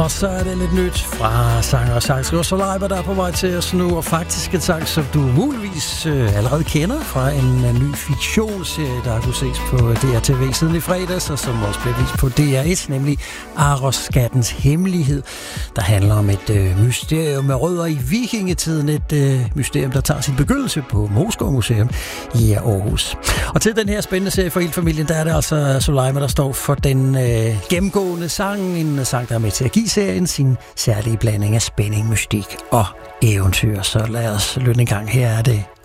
Og så er det lidt nyt fra sanger og sangskriver Soleiber, der er på vej til os nu, og faktisk en sang, som du muligvis allerede kender fra en ny fiktionsserie, der kunne ses på DRTV siden i fredags, og som også blev vist på DR1, nemlig Aros-skattens hemmelighed, der handler om et mysterium med rødder i vikingetiden, et mysterium, der tager sin begyndelse på Moskov Museum i Aarhus. Og til den her spændende serie for hele familien, der er det altså Soleiber, der står for den gennemgående sang, en sang, der er med til at give serien sin særlige blanding af spænding, mystik og eventyr. Så lad os lytte en gang. Her er det